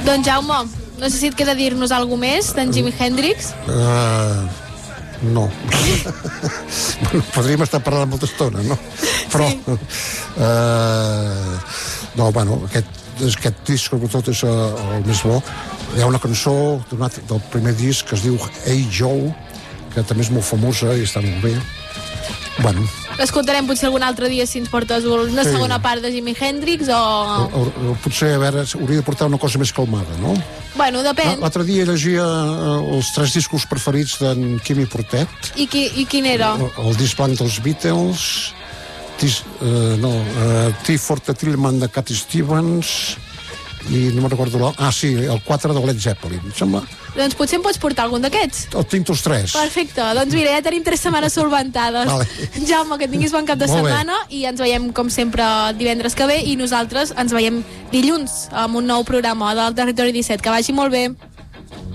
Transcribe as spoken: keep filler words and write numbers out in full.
Doncs Jaume, no sé si et queda dir-nos alguna més d'en Jimi Hendrix. Uh, no. Bueno, podríem estar parlant molta estona, no? Però... Sí. Uh, no, bueno, aquest, aquest disc, sobretot, és uh, el més bo. Hi ha una cançó del primer disc que es diu Hey Joe, que també és molt famosa i està molt bé. Bueno. L'escoltarem potser algun altre dia si ens portes una sí. segona part de Jimi Hendrix o... o, o potser, a veure, hauria de portar una cosa més calmada, no? Bueno, depèn. L'altre dia llegia els tres discos preferits d'en Quimi Portet. I, qui, i quin era? El, el disc blanc dels Beatles, dis, uh, no, uh, T. Forte Tillman de Cat Stevens, i no me'n recordo l'altre. Ah, sí, el quatre de Led Zeppelin. Sembla... Doncs potser em pots portar algun d'aquests? El tinc tots tres. Perfecte, doncs mira, ja tenim tres setmanes solventades. Vale. Jaume, que tinguis bon cap de Molt setmana bé. I ens veiem, com sempre, divendres que ve, i nosaltres ens veiem dilluns amb un nou programa del Territori disset. Que vagi molt bé.